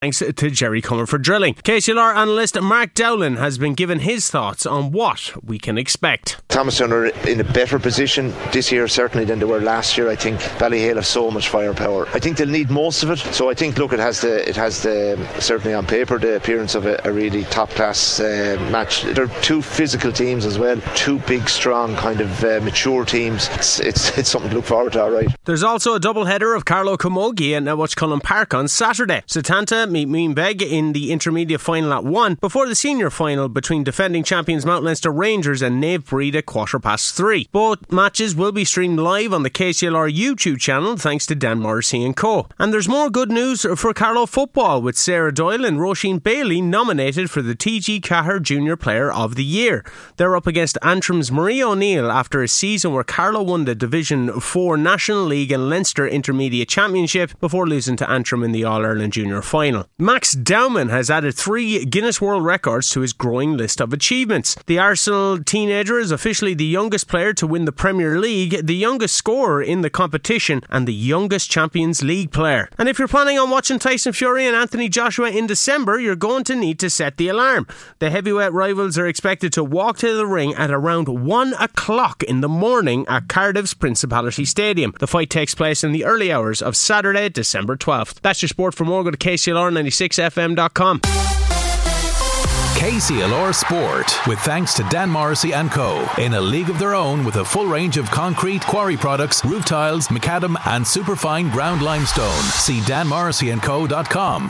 Thanks to Jerry Comerford Drilling. KCLR analyst Mark Dowling has been given his thoughts on what we can expect. Thomastown are in a better position this year certainly than they were last year. I think Ballyhale have so much firepower. I think they'll need most of it. So I think, look, it has the certainly on paper the appearance of a really top class match. They're two physical teams as well, two big strong kind of mature teams. It's something to look forward to, all right. There's also a double header of Carlow Camogie at Netwatch Park on Saturday. Setanta meet Meanbeg in the intermediate final at 1 before the senior final between defending champions Mount Leinster Rangers and Naomh Breed at 3:15. Both matches will be streamed live on the KCLR YouTube channel thanks to Dan Morrissey & Co. And there's more good news for Carlow football, with Sarah Doyle and Roisin Bailey nominated for the TG Cahir Junior Player of the Year. They're up against Antrim's Marie O'Neill after a season where Carlow won the Division 4 National League and Leinster Intermediate Championship before losing to Antrim in the All-Ireland Junior Final. Max Dowman has added 3 Guinness World Records to his growing list of achievements. The Arsenal teenager is officially the youngest player to win the Premier League, the youngest scorer in the competition, and the youngest Champions League player. And if you're planning on watching Tyson Fury and Anthony Joshua in December, you're going to need to set the alarm. The heavyweight rivals are expected to walk to the ring at around 1 o'clock in the morning at Cardiff's Principality Stadium. The fight takes place in the early hours of Saturday, December 12th. That's your sport. For more, go to KCLR96FM.com. KCLR Sport, with thanks to Dan Morrissey & Co. In a league of their own with a full range of concrete, quarry products, roof tiles, macadam and superfine ground limestone. See danmorrisseyandco.com.